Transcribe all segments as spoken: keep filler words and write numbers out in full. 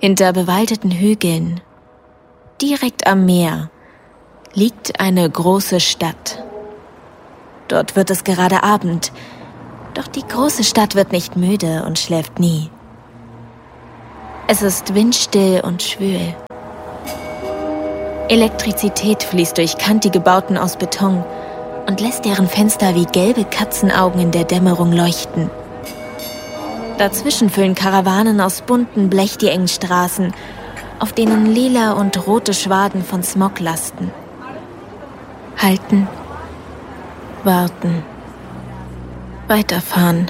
Hinter bewaldeten Hügeln, direkt am Meer, liegt eine große Stadt. Dort wird es gerade Abend, doch die große Stadt wird nicht müde und schläft nie. Es ist windstill und schwül. Elektrizität fließt durch kantige Bauten aus Beton und lässt deren Fenster wie gelbe Katzenaugen in der Dämmerung leuchten. Dazwischen füllen Karawanen aus bunten Blech die engen Straßen, auf denen lila und rote Schwaden von Smog lasten. Halten, warten, weiterfahren.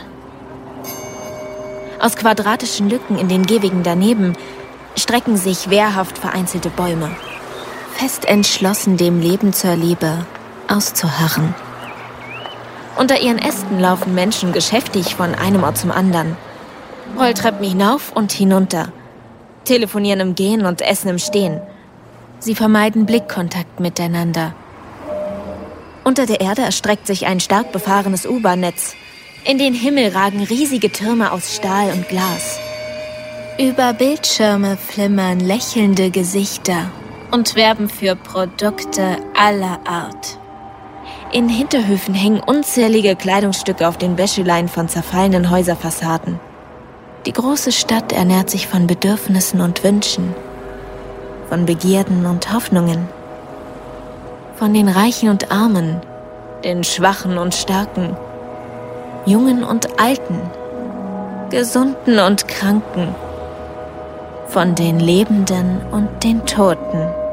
Aus quadratischen Lücken in den Gehwegen daneben strecken sich wehrhaft vereinzelte Bäume, fest entschlossen, dem Leben zur Liebe auszuharren. Unter ihren Ästen laufen Menschen geschäftig von einem Ort zum anderen, Rolltreppen hinauf und hinunter, telefonieren im Gehen und essen im Stehen. Sie vermeiden Blickkontakt miteinander. Unter der Erde erstreckt sich ein stark befahrenes U-Bahn-Netz. In den Himmel ragen riesige Türme aus Stahl und Glas. Über Bildschirme flimmern lächelnde Gesichter und werben für Produkte aller Art. In Hinterhöfen hängen unzählige Kleidungsstücke auf den Wäscheleinen von zerfallenen Häuserfassaden. Die große Stadt ernährt sich von Bedürfnissen und Wünschen, von Begierden und Hoffnungen, von den Reichen und Armen, den Schwachen und Starken, Jungen und Alten, Gesunden und Kranken, von den Lebenden und den Toten.